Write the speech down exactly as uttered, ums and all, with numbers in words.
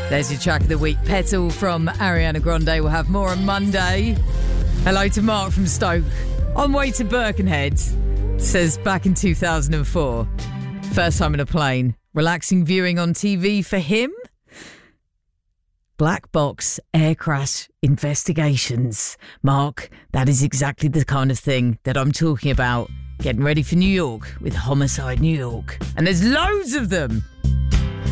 There's your track of the week. Petal from Ariana Grande. We'll have more on Monday. Hello to Mark from Stoke. On way to Birkenhead. Says back in two thousand four. First time in a plane. Relaxing viewing on T V for him. Black box air crash investigations. Mark, that is exactly the kind of thing that I'm talking about. Getting ready for New York with Homicide New York. And there's loads of them.